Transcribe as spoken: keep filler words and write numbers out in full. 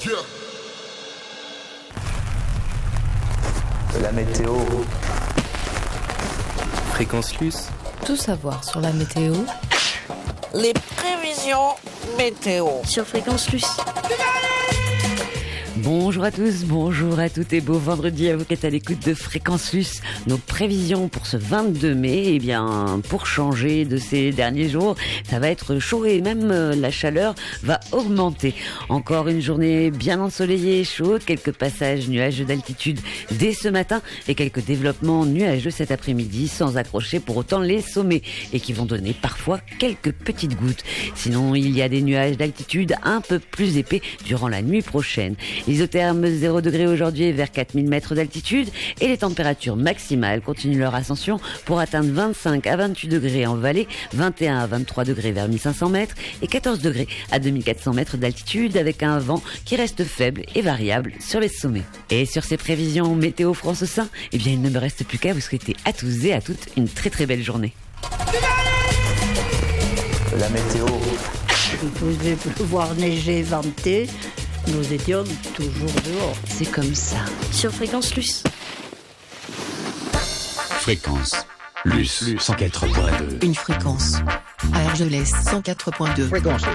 La météo. Fréquence Luce. Tout savoir sur la météo. Les prévisions météo sur Fréquence Luce. Bonjour à tous, bonjour à toutes et beau vendredi à vous qui êtes à l'écoute de Fréquence Luce. Nos prévisions pour ce vingt-deux mai, eh bien, pour changer de ces derniers jours, ça va être chaud et même euh, la chaleur va augmenter. Encore une journée bien ensoleillée et chaude, quelques passages nuageux d'altitude dès ce matin et quelques développements nuageux cet après-midi sans accrocher pour autant les sommets et qui vont donner parfois quelques petites gouttes. Sinon, il y a des nuages d'altitude un peu plus épais durant la nuit prochaine. Isotherme zéro degré aujourd'hui vers quatre mille mètres d'altitude et les températures maximales continuent leur ascension pour atteindre vingt-cinq à vingt-huit degrés en vallée, vingt et un à vingt-trois degrés vers mille cinq cents mètres et quatorze degrés à deux mille quatre cents mètres d'altitude avec un vent qui reste faible et variable sur les sommets. Et sur ces prévisions météo France Saint, eh bien il ne me reste plus qu'à vous souhaiter à tous et à toutes une très très belle journée. La météo. Il pouvait pleuvoir, neiger, vanter. Nous étions toujours dehors. C'est comme ça. Sur Fréquence Luce. Fréquence Luce, cent quatre point deux. Une fréquence. À Argelès, cent quatre point deux. Fréquence